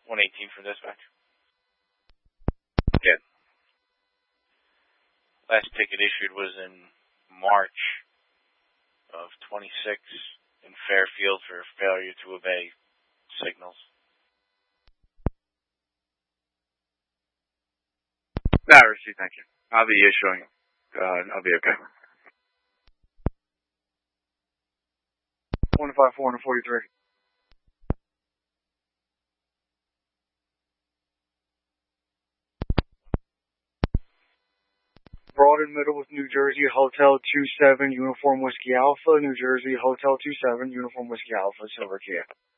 118 for dispatch. Yeah. Last ticket issued was in March of 26 in Fairfield for failure to obey signals. No, receipt, thank you. I'll be issuing. I'll be okay. 154 and 43. Broad and Middle with New Jersey Hotel 27 Uniform Whiskey Alpha, New Jersey Hotel 27 Uniform Whiskey Alpha, Silver Kia.